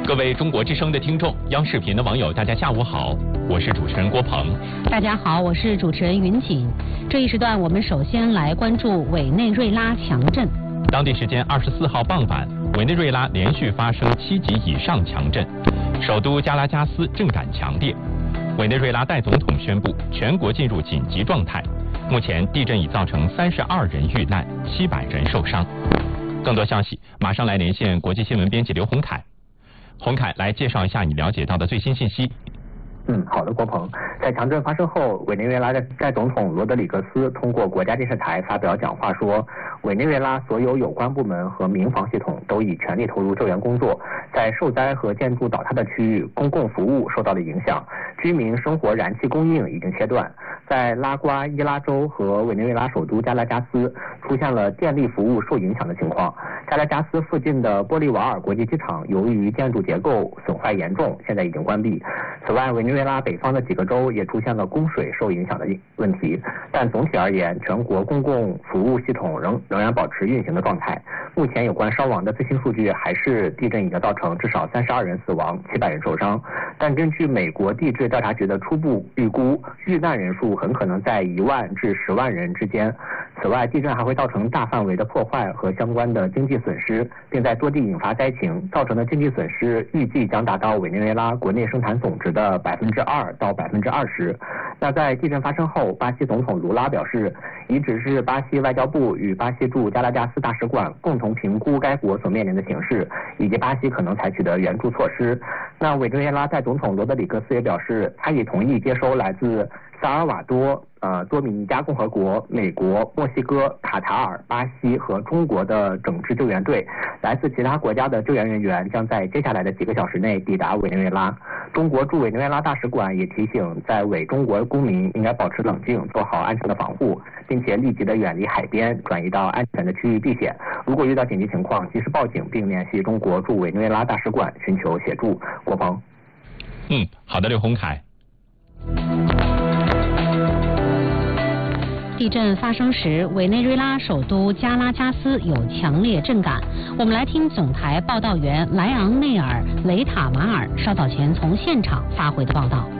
各位中国之声的听众，央视频的网友，大家下午好，我是主持人郭鹏。 大家好，我是主持人云锦。这一时段，我们首先来关注委内瑞拉强震。 当地时间24号傍晚，委内瑞拉连续发生7级以上强震，首都加拉加斯震感强烈。委内瑞拉代总统宣布全国进入紧急状态。目前地震已造成32人遇难，700人受伤。更多消息，马上来连线国际新闻编辑刘洪凯。洪凯，来介绍一下你了解到的最新信息。 好的，郭鹏。在强震发生后，委内瑞拉的代总统罗德里格斯通过国家电视台发表讲话说，委内瑞拉所有有关部门和民防系统都已全力投入救援工作。在受灾和建筑倒塌的区域，公共服务受到了影响，居民生活燃气供应已经切断。在拉瓜伊拉州和委内瑞拉首都加拉加斯出现了电力服务受影响的情况。加拉加斯附近的玻利瓦尔国际机场由于建筑结构损坏严重，现在已经关闭。此外，委内瑞拉北方的几个州也出现了供水受影响的问题，但总体而言，全国公共服务系统仍然保持运行的状态。目前有关伤亡的最新数据还是地震已经造成至少32人死亡，700人受伤，但根据美国地质调查局的初步预估，遇难人数很可能在1万至10万人之间。此外，地震还会造成大范围的破坏和相关的经济损失，并在多地引发灾情，造成的经济损失预计将达到委内瑞拉国内生产总值的2%到20%。那在地震发生后，巴西总统卢拉表示，已指示巴西外交部与巴西驻加拉加斯大使馆共同评估该国所面临的形势，以及巴西可能采取的援助措施。那委内瑞拉代总统罗德里格斯也表示，他已同意接收来自萨尔瓦多、多米尼加共和国、美国、墨西哥、卡塔尔、巴西和中国的整支救援队。来自其他国家的救援人员将在接下来的几个小时内抵达委内瑞拉。中国驻委内瑞拉大使馆也提醒在委中国公民应该保持冷静，做好安全的防护，并且立即的远离海边，转移到安全的区域避险。如果遇到紧急情况，及时报警并联系中国驻委内瑞拉大使馆寻求协助。郭鹏。 好的，刘洪凯。 地震发生时，委内瑞拉首都加拉加斯有强烈震感。我们来听总台报道员莱昂内尔·雷塔马尔稍早前从现场发回的报道。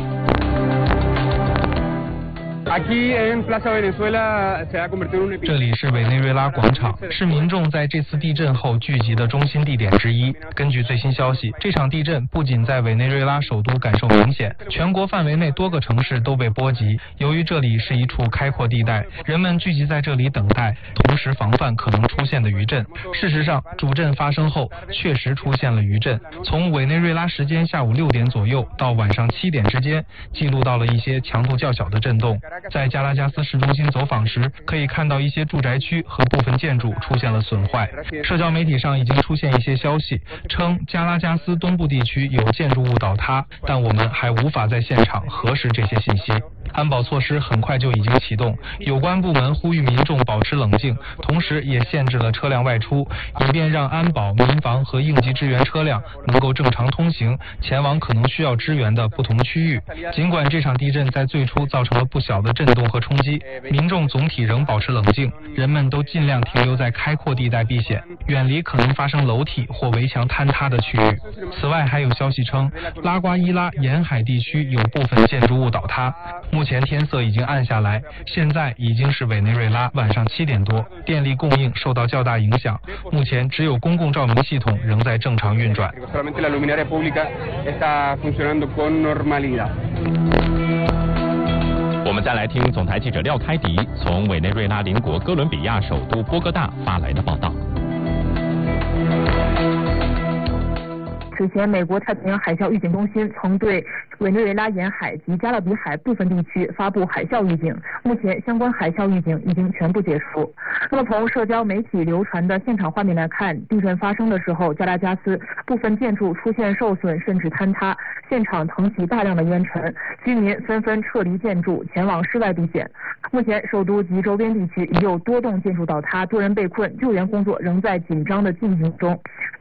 这里是委内瑞拉广场，是民众在这次地震后聚集的中心地点之一。根据最新消息，这场地震不仅在委内瑞拉首都感受明显，全国范围内多个城市都被波及。由于这里是一处开阔地带，人们聚集在这里等待，同时防范可能出现的余震。事实上，主震发生后确实出现了余震，从委内瑞拉时间下午6点左右到晚上7点之间，记录到了一些强度较小的震动。在加拉加斯市中心走访时，可以看到一些住宅区和部分建筑出现了损坏。社交媒体上已经出现一些消息，称加拉加斯东部地区有建筑物倒塌，但我们还无法在现场核实这些信息。安保措施很快就已经启动，有关部门呼吁民众保持冷静，同时也限制了车辆外出，以便让安保、民防和应急支援车辆能够正常通行，前往可能需要支援的不同区域。尽管这场地震在最初造成了不小的震动和冲击，民众总体仍保持冷静，人们都尽量停留在开阔地带避险，远离可能发生楼体或围墙坍塌的区域。此外，还有消息称，拉瓜伊拉沿海地区有部分建筑物倒塌。目前天色已经暗下来，现在已经是委内瑞拉晚上7点多，电力供应受到较大影响，目前只有公共照明系统仍在正常运转。 我们再来听总台记者廖开迪从委内瑞拉邻国哥伦比亚首都波哥大发来的报道。 此前，美国太平洋海啸预警中心曾对委内瑞拉沿海及加勒比海部分地区发布海啸预警，目前相关海啸预警已经全部结束。那么从社交媒体流传的现场画面来看，地震发生的时候，加拉加斯部分建筑出现受损甚至坍塌，现场腾起大量的烟尘，居民纷纷撤离建筑，前往室外避险。目前，首都及周边地区已有多栋建筑倒塌，多人被困，救援工作仍在紧张的进行中。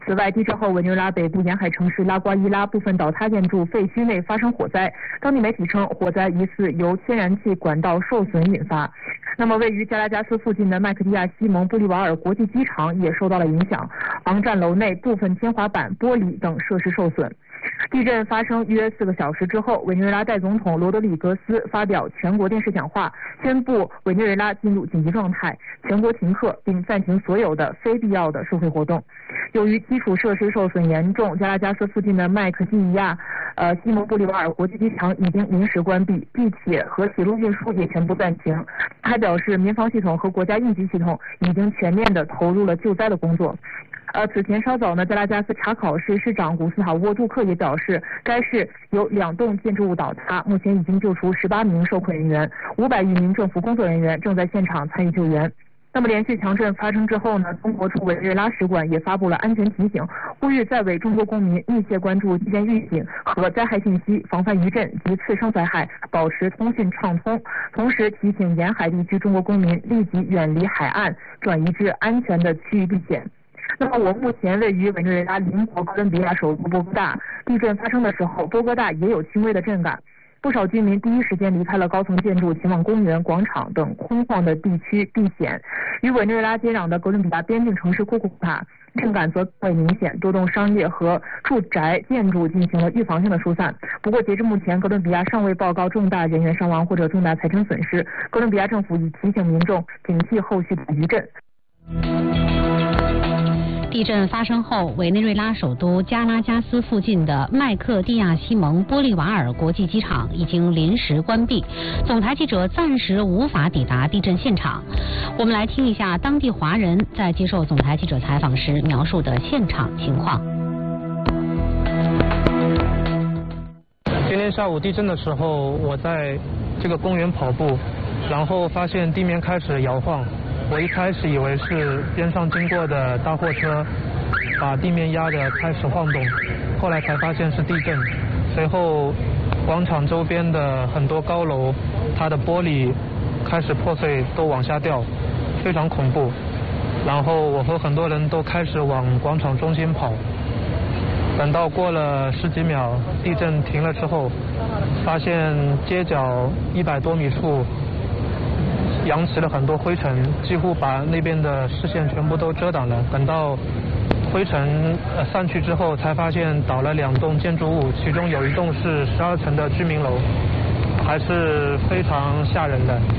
此外，地震后委内瑞拉北部沿海城市拉瓜伊拉部分倒塌建筑废墟内发生火灾，当地媒体称火灾疑似由天然气管道受损引发。那么，位于加拉加斯附近的麦克蒂亚西蒙布利瓦尔国际机场也受到了影响，航站楼内部分天花板、玻璃等设施受损。地震发生约4个小时之后，委内瑞拉代总统罗德里格斯发表全国电视讲话，宣布委内瑞拉进入紧急状态，全国停课，并暂停所有的非必要的社会活动。由于基础设施受损严重，加拉加斯附近的麦克蒂亚西蒙布利瓦尔国际机场已经临时关闭，地铁和铁路运输也全部暂停。他还表示，民防系统和国家应急系统已经全面地投入了救灾的工作。此前稍早呢，加拉加斯查考市市长古斯塔沃杜克也表示，该市有2栋建筑物倒塌，目前已经救出18名受困人员，500余名政府工作人员正在现场参与救援。那么连续强震发生之后呢，中国驻委内瑞拉使馆也发布了安全提醒，呼吁在委中国公民密切关注地震预警和灾害信息，防范余震及次生灾害，保持通讯畅通。同时提醒沿海地区中国公民立即远离海岸，转移至安全的区域避险。那么我目前位于委内瑞拉邻国哥伦比亚首都波哥大，地震发生的时候，波哥大也有轻微的震感。不少居民第一时间离开了高层建筑，前往公园、广场等空旷的地区避险。与委内瑞拉接壤的哥伦比亚边境城市库库塔，震感则更为明显，多栋商业和住宅建筑进行了预防性的疏散。不过截至目前，哥伦比亚尚未报告重大人员伤亡或者重大财产损失。哥伦比亚政府已提醒民众警惕后续的余震。 地震发生后，委内瑞拉首都加拉加斯附近的麦克蒂亚西蒙玻利瓦尔国际机场已经临时关闭，总台记者暂时无法抵达地震现场。我们来听一下当地华人在接受总台记者采访时描述的现场情况。 今天下午地震的时候，我在这个公园跑步，然后发现地面开始摇晃。我一开始以为是边上经过的大货车把地面压得开始晃动，后来才发现是地震。随后广场周边的很多高楼，它的玻璃开始破碎，都往下掉，非常恐怖。然后我和很多人都开始往广场中心跑。等到过了10几秒，地震停了之后，发现街角100多米处扬起了很多灰尘，几乎把那边的视线全部都遮挡了。等到灰尘散去之后，才发现倒了2栋建筑物，其中有一栋是12层的居民楼，还是非常吓人的。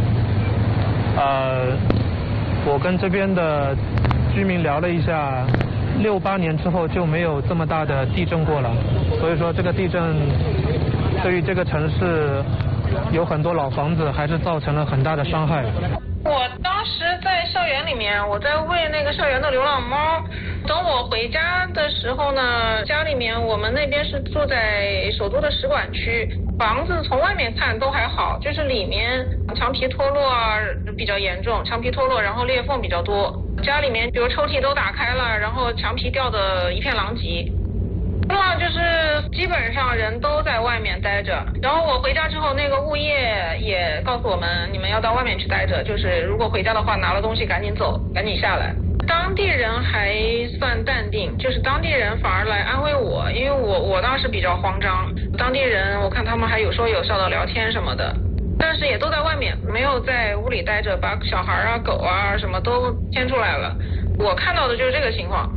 我跟这边的居民聊了一下，68年之后就没有这么大的地震过了，所以说这个地震对于这个城市有很多老房子还是造成了很大的伤害。 我当时在校园里面，我在喂那个校园的流浪猫。等我回家的时候呢，家里面我们那边是住在首都的使馆区，房子从外面看都还好，就是里面墙皮脱落比较严重，墙皮脱落，然后裂缝比较多。家里面比如抽屉都打开了，然后墙皮掉的一片狼藉。那就是基本上人都在外面待着，然后我回家之后，那个物业也告诉我们，你们要到外面去待着，就是如果回家的话，拿了东西赶紧走，赶紧下来。当地人还算淡定，就是当地人反而来安慰我，因为我当时比较慌张，当地人我看他们还有说有笑的聊天什么的，但是也都在外面，没有在屋里待着，把小孩啊、狗啊什么都牵出来了。我看到的就是这个情况。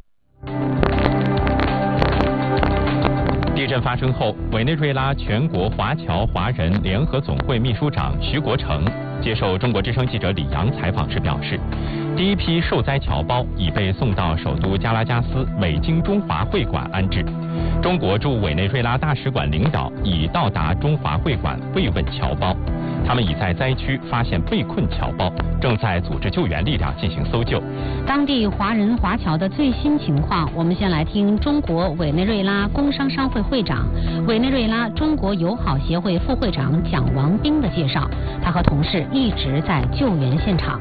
地震发生后，委内瑞拉全国华侨华人联合总会秘书长徐国成接受中国之声记者李阳采访时表示，第一批受灾侨胞已被送到首都加拉加斯委经中华会馆安置。中国驻委内瑞拉大使馆领导已到达中华会馆慰问侨胞，他们已在灾区发现被困侨胞，正在组织救援力量进行搜救。 当地华人华侨的最新情况，我们先来听中国委内瑞拉工商商会会长、委内瑞拉中国友好协会副会长蒋王斌的介绍。他和同事一直在救援现场。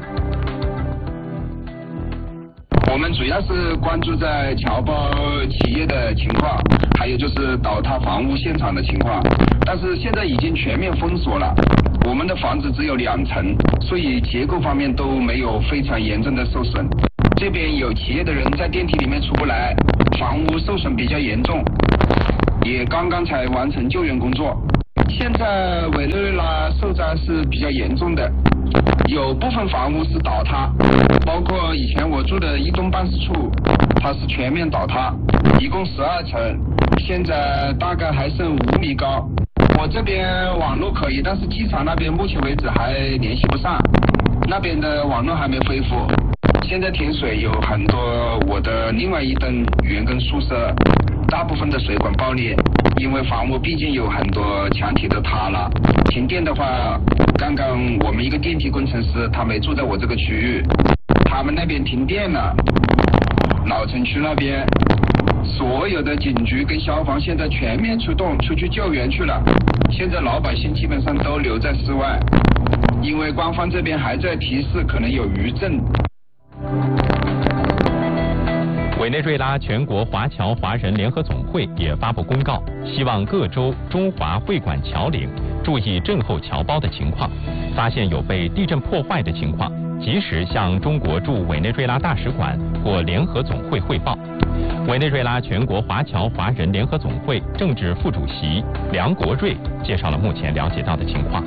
我们主要是关注在侨胞企业的情况，还有就是倒塌房屋现场的情况。但是现在已经全面封锁了，我们的房子只有2层，所以结构方面都没有非常严重的受损。 这边有企业的人在电梯里面出不来，房屋受损比较严重，也刚刚才完成救援工作。现在委内瑞拉受灾是比较严重的，有部分房屋是倒塌，包括以前我住的一栋办事处，它是全面倒塌，一共12层，现在大概还剩5米高。我这边网络可以，但是机场那边目前为止还联系不上，那边的网络还没恢复。现在停水有很多，我的另外一栋员工宿舍大部分的水管爆裂，因为房屋毕竟有很多墙体都塌了。停电的话，刚刚我们一个电梯工程师他没住在我这个区域，他们那边停电了，老城区那边所有的警局跟消防现在全面出动出去救援去了，现在老百姓基本上都留在室外，因为官方这边还在提示可能有余震。 委内瑞拉全国华侨华人联合总会也发布公告，希望各州中华会馆侨领注意震后侨胞的情况，发现有被地震破坏的情况，及时向中国驻委内瑞拉大使馆或联合总会汇报。委内瑞拉全国华侨华人联合总会政治副主席梁国瑞介绍了目前了解到的情况。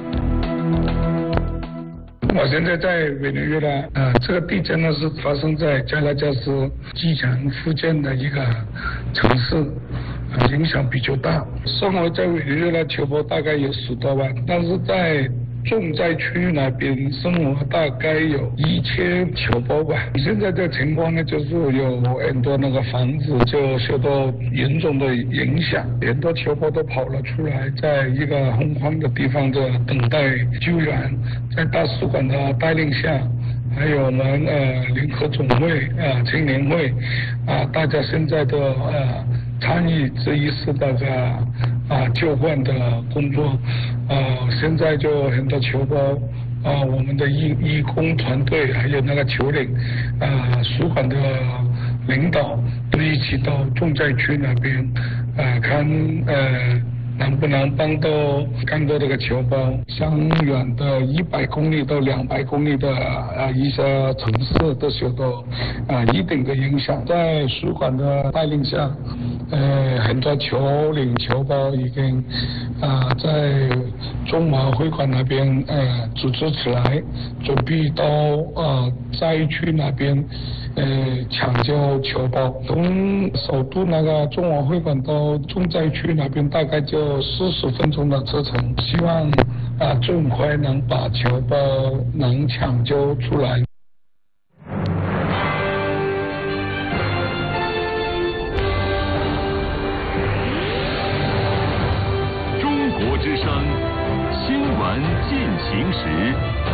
我现在在委内瑞拉，这个地震呢是发生在加拉加斯机场附近的一个城市，影响比较大。生活在委内瑞拉侨胞大概有10多万，但是在重灾区那边生活大概有1000侨胞吧。现在的情况呢，就是有很多那个房子就受到严重的影响，很多侨胞都跑了出来，在一个洪荒的地方的等待救援。在大使馆的带领下，还有我们联合总会青年会大家现在都参与这一次那个救援的工作。现在就很多侨胞我们的义工团队还有那个侨领使馆的领导都一起到重灾区那边看能不能帮到更多的侨胞，相远的100公里到200公里的一些城市都受到一定的影响。在使馆的带领下，很多侨领侨胞已经在中华会馆那边组织起来，准备到灾区那边抢救侨胞。从首都那个中华会馆到重灾区那边大概就40分钟的车程，希望尽快能把侨胞能抢救出来。 中国之声，新闻进行时。